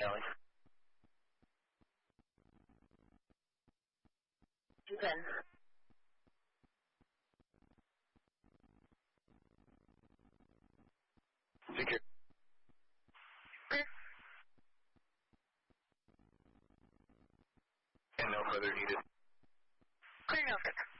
Kelly. Good. Secure. And no further needed. Clear no further.